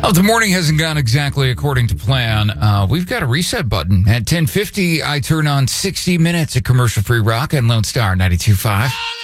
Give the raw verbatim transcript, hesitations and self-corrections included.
Well, the morning hasn't gone exactly according to plan. Uh, we've got a reset button. At ten fifty, I turn on sixty minutes of commercial-free rock and Lone Star ninety-two point five.